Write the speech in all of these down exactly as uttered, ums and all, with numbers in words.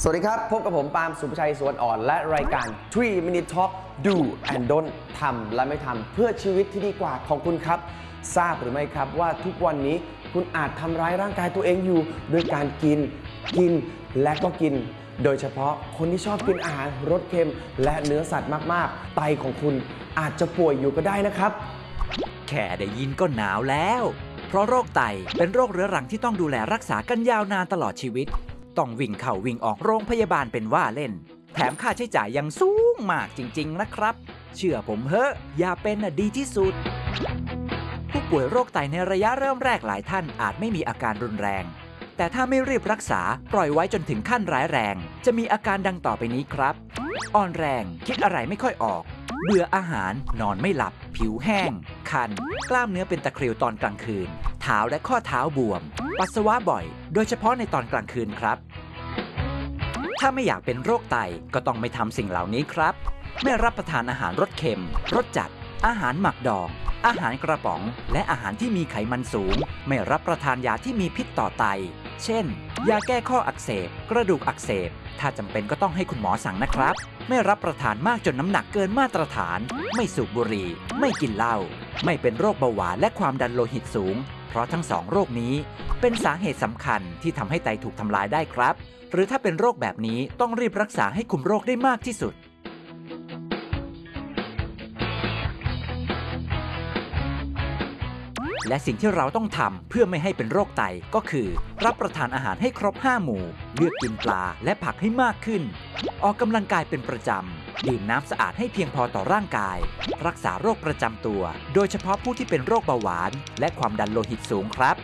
สวัสดีครับพบกับผมปาล์มสุภชัยสวนอ่อนและรายการ ทรี มินิท Talk Do and Don't ทำและไม่ทำเพื่อชีวิตที่ดีกว่าของคุณครับทราบหรือไม่ครับว่าทุกวันนี้คุณอาจทำร้ายร่างกายตัวเองอยู่ด้วยการกินกินและก็กินโดยเฉพาะคนที่ชอบกินอาหารรสเค็มและเนื้อสัตว์มากๆไตของคุณอาจจะป่วยอยู่ก็ได้นะครับแค่ได้ยินก็หนาวแล้วเพราะโรคไตเป็นโรคเรื้อรังที่ต้องดูแลรักษากันยาวนานตลอดชีวิตต้องวิ่งเข้าวิ่งออกโรงพยาบาลเป็นว่าเล่นแถมค่าใช้จ่ายยังสูงมากจริงๆนะครับเชื่อผมเถอะอย่าเป็นน่ะดีที่สุดผู้ป่วยโรคไตในระยะเริ่มแรกหลายท่านอาจไม่มีอาการรุนแรงแต่ถ้าไม่รีบรักษาปล่อยไว้จนถึงขั้นร้ายแรงจะมีอาการดังต่อไปนี้ครับอ่อนแรงคิดอะไรไม่ค่อยออกเบื่ออาหารนอนไม่หลับผิวแห้งคันกล้ามเนื้อเป็นตะคริวตอนกลางคืนเท้าและข้อเท้าบวมปัสสาวะบ่อยโดยเฉพาะในตอนกลางคืนครับถ้าไม่อยากเป็นโรคไตก็ต้องไม่ทำสิ่งเหล่านี้ครับไม่รับประทานอาหารรสเค็มรสจัดอาหารหมักดองอาหารกระป๋องและอาหารที่มีไขมันสูงไม่รับประทานยาที่มีพิษต่อไตเช่นยาแก้ข้ออักเสบกระดูกอักเสบถ้าจำเป็นก็ต้องให้คุณหมอสั่งนะครับไม่รับประทานมากจนน้ำหนักเกินมาตรฐานไม่สูบบุหรี่ไม่กินเหล้าไม่เป็นโรคเบาหวานและความดันโลหิตสูงเพราะทั้งสองโรคนี้เป็นสาเหตุสำคัญที่ทำให้ไตถูกทำลายได้ครับหรือถ้าเป็นโรคแบบนี้ต้องรีบรักษาให้คุมโรคได้มากที่สุดและสิ่งที่เราต้องทำเพื่อไม่ให้เป็นโรคไตก็คือรับประทานอาหารให้ครบห้าหมู่เลือกกินปลาและผักให้มากขึ้นออกกำลังกายเป็นประจำดื่มน้ำสะอาดให้เพียงพอต่อร่างกายรักษาโรคประจำตัวโดยเฉพาะผู้ที่เป็นโรคเบาหวานและความดันโลหิตสูงครับ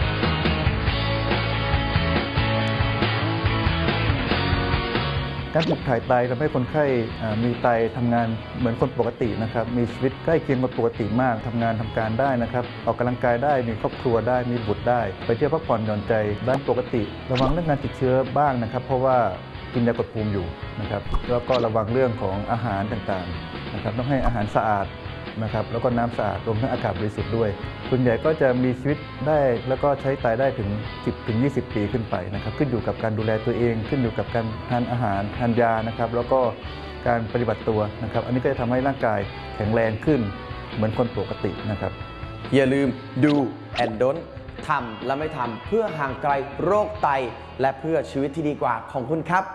การปลูกถ่ายไตทำให้คนไข้มีไตทำงานเหมือนคนปกตินะครับมีชีวิตใกล้เคียงกับปกติมากทำงานทำการได้นะครับออกกำลังกายได้มีครอบครัวได้มีบุตรได้ไปเที่ยวพักผ่อนหย่อนใจได้ปกติระวังเรื่องการติดเชื้อบ้างนะครับเพราะว่ากินยากดภูมิอยู่นะครับแล้วก็ระวังเรื่องของอาหารต่างๆนะครับต้องให้อาหารสะอาดนะครับแล้วก็น้ำสะอาดรวมทั้งอากาศบริสุทธิ์ด้วยส่วนใหญ่ก็จะมีชีวิตได้แล้วก็ใช้ไตได้ถึง สิบถึงยี่สิบ ปีขึ้นไปนะครับขึ้นอยู่กับการดูแลตัวเองขึ้นอยู่กับการทานอาหารทานยานะครับแล้วก็การปฏิบัติตัวนะครับอันนี้ก็จะทำให้ร่างกายแข็งแรงขึ้นเหมือนคนปกตินะครับอย่าลืม Do and Don't ทำและไม่ทำเพื่อห่างไกลโรคไตและเพื่อชีวิตที่ดีกว่าของคุณครับ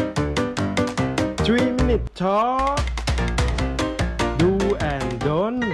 ทรี มินิท Talk Do and Don't